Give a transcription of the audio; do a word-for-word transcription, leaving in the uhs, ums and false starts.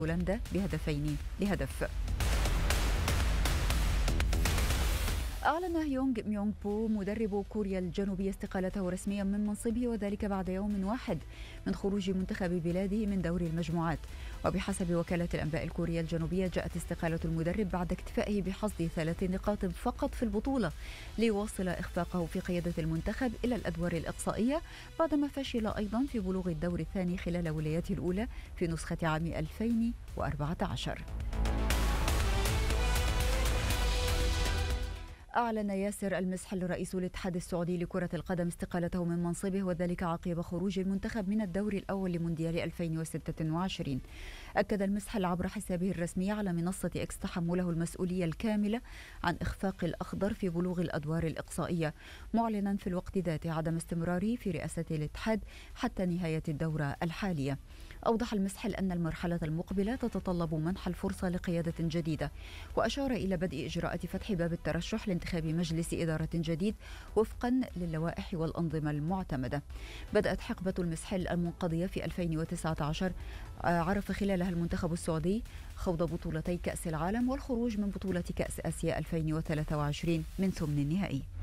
هولندا بهدفين لهدف. أعلن هيونغ ميونغ بو مدرب كوريا الجنوبية استقالته رسميا من منصبه، وذلك بعد يوم واحد من خروج منتخب بلاده من دوري المجموعات. وبحسب وكالة الأنباء الكورية الجنوبية جاءت استقالة المدرب بعد اكتفائه بحصد ثلاث نقاط فقط في البطولة، ليواصل إخفاقه في قيادة المنتخب إلى الأدوار الإقصائية بعدما فشل أيضا في بلوغ الدور الثاني خلال ولايته الأولى في نسخة عام ألفين وأربعة عشر. أعلن ياسر المسحل رئيس الاتحاد السعودي لكرة القدم استقالته من منصبه، وذلك عقب خروج المنتخب من الدور الأول لمونديال ألفين وستة وعشرين. أكد المسحل عبر حسابه الرسمي على منصة إكس تحمله المسؤولية الكاملة عن إخفاق الأخضر في بلوغ الأدوار الإقصائية، معلنا في الوقت ذاته عدم استمراره في رئاسة الاتحاد حتى نهاية الدورة الحالية. أوضح المسحل أن المرحلة المقبلة تتطلب منح الفرصة لقيادة جديدة، وأشار إلى بدء إجراءات فتح باب الترشح لانتخاب مجلس إدارة جديد وفقا للوائح والأنظمة المعتمدة. بدأت حقبة المسحل المنقضية في ألفين وتسعة عشر، عرف خلالها المنتخب السعودي خوض بطولتي كأس العالم والخروج من بطولة كأس آسيا ألفين وثلاثة وعشرين من ثمن النهائي.